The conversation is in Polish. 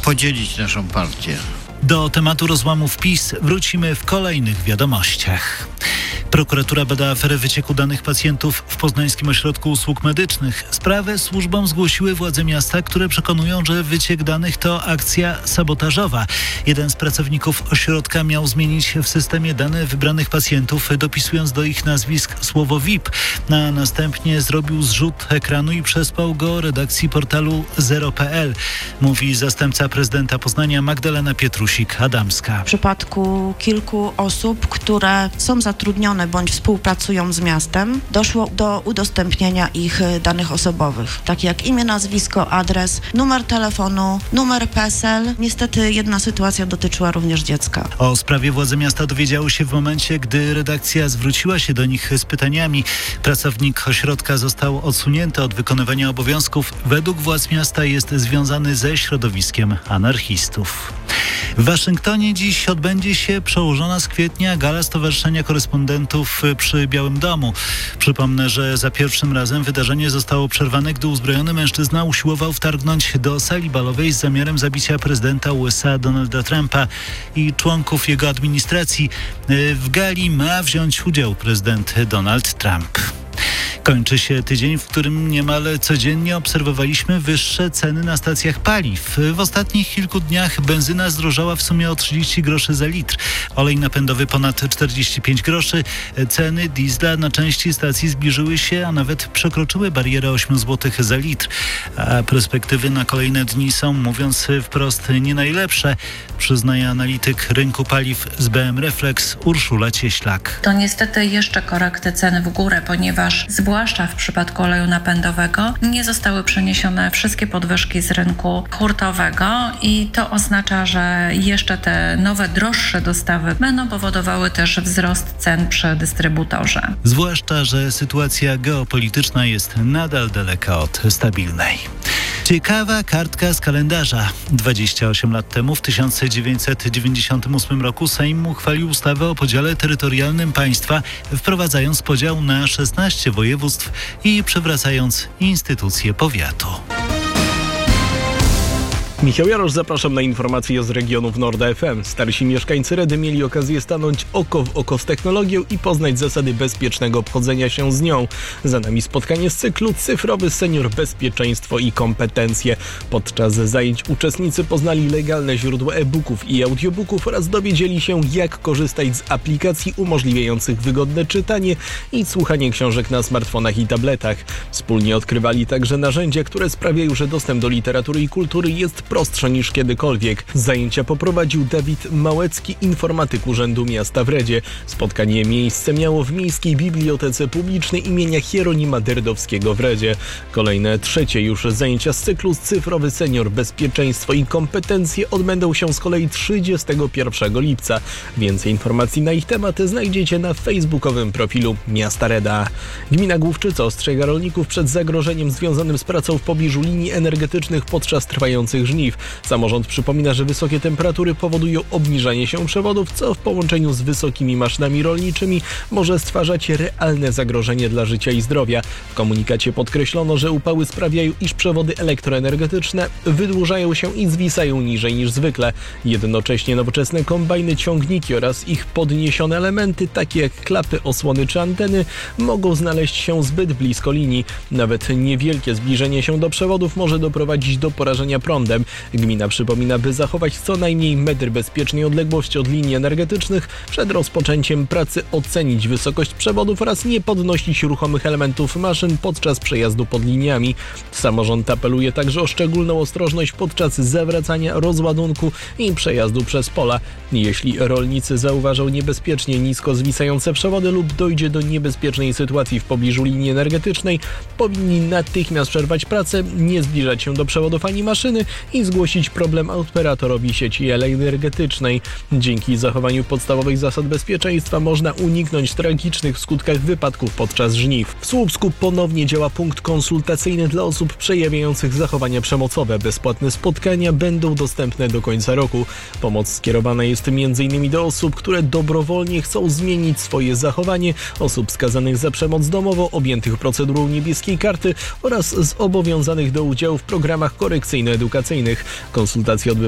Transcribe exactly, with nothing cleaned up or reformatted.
podzielić naszą partię. Do tematu rozłamów PiS wrócimy w kolejnych wiadomościach. Prokuratura bada aferę wycieku danych pacjentów w Poznańskim Ośrodku Usług Medycznych. Sprawę służbom zgłosiły władze miasta, które przekonują, że wyciek danych to akcja sabotażowa. Jeden z pracowników ośrodka miał zmienić w systemie dane wybranych pacjentów, dopisując do ich nazwisk słowo V I P, a następnie zrobił zrzut ekranu i przesłał go redakcji portalu zero kropka p l, mówi zastępca prezydenta Poznania Magdalena Pietrusik-Adamska. W przypadku kilku osób, które są zatrudnione bądź współpracują z miastem, doszło do udostępnienia ich danych osobowych, takie jak imię, nazwisko, adres, numer telefonu, numer P E S E L. Niestety jedna sytuacja dotyczyła również dziecka. O sprawie władze miasta dowiedziały się w momencie, gdy redakcja zwróciła się do nich z pytaniami. Pracownik ośrodka został odsunięty od wykonywania obowiązków. Według władz miasta jest związany ze środowiskiem anarchistów. W Waszyngtonie dziś odbędzie się przełożona z kwietnia gala Stowarzyszenia Korespondentów przy Białym Domu. Przypomnę, że za pierwszym razem wydarzenie zostało przerwane, gdy uzbrojony mężczyzna usiłował wtargnąć do sali balowej z zamiarem zabicia prezydenta U S A Donalda Trumpa i członków jego administracji. W gali ma wziąć udział prezydent Donald Trump. Kończy się tydzień, w którym niemal codziennie obserwowaliśmy wyższe ceny na stacjach paliw. W ostatnich kilku dniach benzyna zdrożała w sumie o trzydzieści groszy za litr. Olej napędowy ponad czterdzieści pięć groszy. Ceny diesla na części stacji zbliżyły się, a nawet przekroczyły barierę osiem złotych za litr. A perspektywy na kolejne dni są, mówiąc wprost, nie najlepsze, przyznaje analityk rynku paliw z B M Reflex Urszula Cieślak. To niestety jeszcze korekty cen w górę, ponieważ zwłaszcza w przypadku oleju napędowego nie zostały przeniesione wszystkie podwyżki z rynku hurtowego i to oznacza, że jeszcze te nowe, droższe dostawy będą powodowały też wzrost cen przy dystrybutorze. Zwłaszcza, że sytuacja geopolityczna jest nadal daleka od stabilnej. Ciekawa kartka z kalendarza. dwadzieścia osiem lat temu, w tysiąc dziewięćset dziewięćdziesiątym ósmym roku, Sejm uchwalił ustawę o podziale terytorialnym państwa, wprowadzając podział na szesnaście województw i przywracając instytucje powiatu. Michał Jarosz, zapraszam na informacje z regionów Nord F M. Starsi mieszkańcy Redy mieli okazję stanąć oko w oko z technologią i poznać zasady bezpiecznego obchodzenia się z nią. Za nami spotkanie z cyklu Cyfrowy Senior Bezpieczeństwo i Kompetencje. Podczas zajęć uczestnicy poznali legalne źródła e-booków i audiobooków oraz dowiedzieli się, jak korzystać z aplikacji umożliwiających wygodne czytanie i słuchanie książek na smartfonach i tabletach. Wspólnie odkrywali także narzędzia, które sprawiają, że dostęp do literatury i kultury jest prostsze niż kiedykolwiek. Zajęcia poprowadził Dawid Małecki, informatyk Urzędu Miasta w Redzie. Spotkanie miejsce miało w Miejskiej Bibliotece Publicznej imienia Hieronima Derdowskiego w Redzie. Kolejne trzecie już zajęcia z cyklu Cyfrowy Senior Bezpieczeństwo i Kompetencje odbędą się z kolei trzydziestego pierwszego lipca. Więcej informacji na ich temat znajdziecie na facebookowym profilu Miasta Reda. Gmina Główczyca ostrzega rolników przed zagrożeniem związanym z pracą w pobliżu linii energetycznych podczas trwających żniw. Samorząd przypomina, że wysokie temperatury powodują obniżanie się przewodów, co w połączeniu z wysokimi maszynami rolniczymi może stwarzać realne zagrożenie dla życia i zdrowia. W komunikacie podkreślono, że upały sprawiają, iż przewody elektroenergetyczne wydłużają się i zwisają niżej niż zwykle. Jednocześnie nowoczesne kombajny, ciągniki oraz ich podniesione elementy, takie jak klapy, osłony czy anteny, mogą znaleźć się zbyt blisko linii. Nawet niewielkie zbliżenie się do przewodów może doprowadzić do porażenia prądem. Gmina przypomina, by zachować co najmniej metr bezpiecznej odległości od linii energetycznych, przed rozpoczęciem pracy ocenić wysokość przewodów oraz nie podnosić ruchomych elementów maszyn podczas przejazdu pod liniami. Samorząd apeluje także o szczególną ostrożność podczas zawracania, rozładunku i przejazdu przez pola. Jeśli rolnicy zauważą niebezpiecznie nisko zwisające przewody lub dojdzie do niebezpiecznej sytuacji w pobliżu linii energetycznej, powinni natychmiast przerwać pracę, nie zbliżać się do przewodów ani maszyny i zgłosić problem operatorowi sieci energetycznej. Dzięki zachowaniu podstawowych zasad bezpieczeństwa można uniknąć tragicznych w skutkach wypadków podczas żniw. W Słupsku ponownie działa punkt konsultacyjny dla osób przejawiających zachowania przemocowe. Bezpłatne spotkania będą dostępne do końca roku. Pomoc skierowana jest między innymi do osób, które dobrowolnie chcą zmienić swoje zachowanie, osób skazanych za przemoc domową, objętych procedurą niebieskiej karty oraz zobowiązanych do udziału w programach korekcyjno-edukacyjnych. Konsultacje odbywają